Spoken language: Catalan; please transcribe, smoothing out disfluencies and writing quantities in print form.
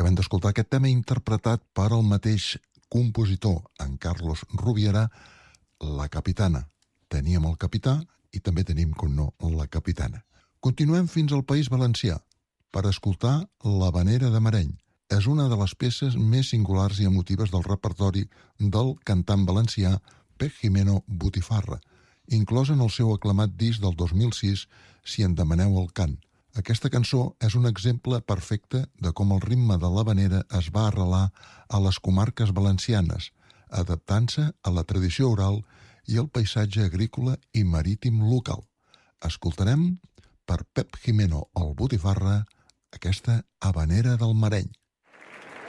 Acabem d'escoltar aquest tema interpretat per el mateix compositor, en Carlos Rubiera, La Capitana. Teníem el capità i també tenim, com no, la capitana. Continuem fins al País Valencià per escoltar l'Havanera de Mareny. És una de les peces més singulars i emotives del repertori del cantant valencià Pep Jimeno Botifarra, inclòs en el seu aclamat disc del 2006, Si en demaneu el cant. Aquesta cançó és un exemple perfecte de com el ritme de l'havanera es va arrelar a les comarques valencianes, adaptant-se a la tradició oral i al paisatge agrícola i marítim local. Escoltarem per Pep Jimeno el Botifarra aquesta Havanera del Mareny.